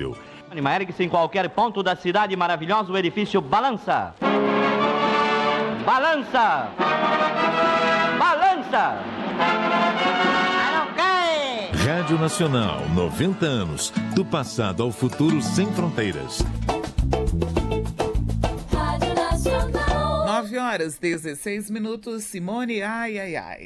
possível. Anima ergue-se em qualquer ponto da cidade maravilhosa, o edifício balança. Balança! Balança! Rádio Nacional, 90 anos. Do passado ao futuro sem fronteiras. Rádio Nacional. 9h16. Simone, ai, ai, ai.